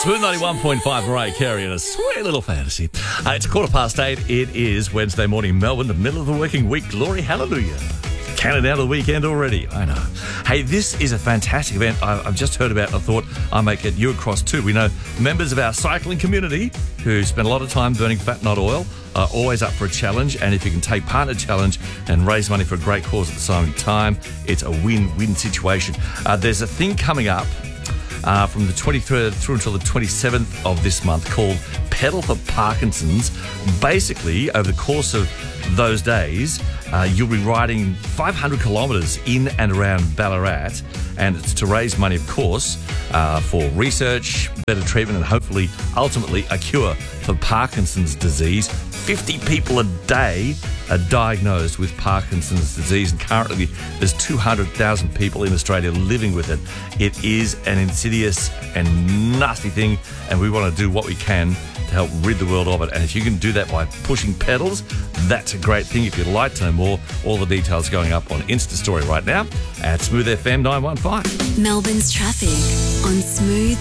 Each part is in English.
Smooth 91.5, Mariah Carey and a sweet little fantasy. It's 8:15. It is Wednesday morning, Melbourne, the middle of the working week. Glory, hallelujah. Counting down to the weekend already. I know. Hey, this is a fantastic event I've just heard about. I thought I might get you across too. We know members of our cycling community who spend a lot of time burning fat, not oil, are always up for a challenge. And if you can take part in a challenge and raise money for a great cause at the same time, it's a win-win situation. There's a thing coming up from the 23rd through until the 27th of this month called Pedal for Parkinson's. Basically, over the course of those days, you'll be riding 500 kilometres in and around Ballarat, and it's to raise money, of course, for research, better treatment, and hopefully, ultimately, a cure for Parkinson's disease. 50 people a day are diagnosed with Parkinson's disease, and currently there's 200,000 people in Australia living with it. It is an insidious and nasty thing, and we want to do what we can to help rid the world of it. And if you can do that by pushing pedals, that's a great thing. If you'd like to know more, all the details going up on Insta Story right now at Smooth FM 915. Melbourne's traffic on Smooth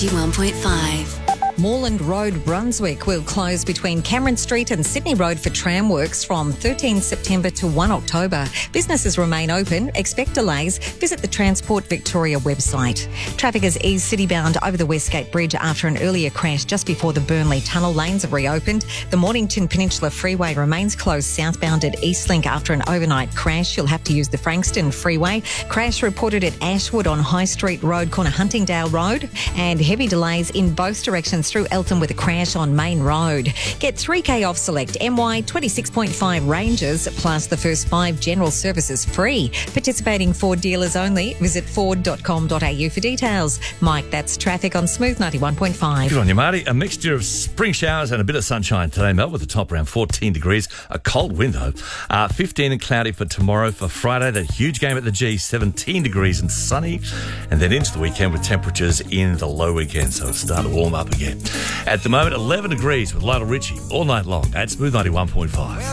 91.5. Moreland Road, Brunswick will close between Cameron Street and Sydney Road for tram works from 13 September to 1 October. Businesses remain open. Expect delays. Visit the Transport Victoria website. Traffic has eased city-bound over the Westgate Bridge after an earlier crash just before the Burnley Tunnel. Lanes have reopened. The Mornington Peninsula Freeway remains closed southbound at Eastlink after an overnight crash. You'll have to use the Frankston Freeway. Crash reported at Ashwood on High Street Road, corner Huntingdale Road, and heavy delays in both directions through Eltham with a crash on Main Road. Get 3K off select MY 26.5 ranges plus the first 5 general services free. Participating Ford dealers only. Visit ford.com.au for details. Mike, that's traffic on Smooth 91.5. Good on you, Marty. A mixture of spring showers and a bit of sunshine today, Mel, with the top around 14 degrees. A cold wind, though. 15 and cloudy for tomorrow. For Friday, that huge game at the G, 17 degrees and sunny. And then into the weekend with temperatures in the low weekend, so it's starting to warm up again. At the moment, 11 degrees with Lionel Richie all night long at Smooth 91.5.